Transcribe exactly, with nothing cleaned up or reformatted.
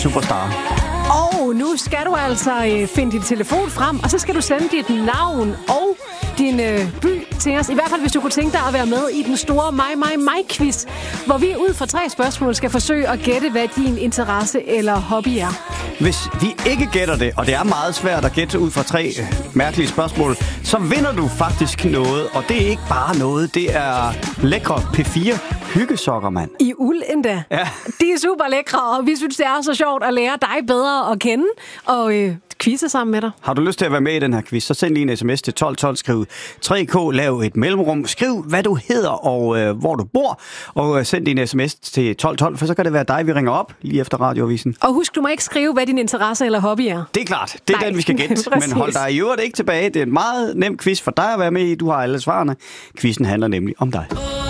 superstar. Og nu skal du altså øh, finde din telefon frem, og så skal du sende dit navn og din øh, by til os. I hvert fald, hvis du kunne tænke dig at være med i den store mig, mig, mig-quiz, hvor vi ud fra tre spørgsmål skal forsøge at gætte, hvad din interesse eller hobby er. Hvis vi ikke gætter det, og det er meget svært at gætte ud fra tre øh, mærkelige spørgsmål, så vinder du faktisk noget, og det er ikke bare noget, det er lækre P fire hyggesokker, mand. I uld endda. Ja. De er super lækre, og vi synes, det er så sjovt at lære dig bedre at kende, og øh, quizze sammen med dig. Har du lyst til at være med i den her quiz, så send lige en sms til tolv tolv, skriv tre K, lav et mellemrum, skriv hvad du hedder og øh, hvor du bor, og øh, send din sms til tolv tolv, for så kan det være dig, vi ringer op lige efter radioavisen. Og husk, du må ikke skrive, hvad din interesse eller hobby er. Det er klart, det er Nej. Den, vi skal gætte, men hold dig i øvrigt ikke tilbage. Det er en meget nem quiz for dig at være med i, du har alle svarene. Quizzen handler nemlig om dig.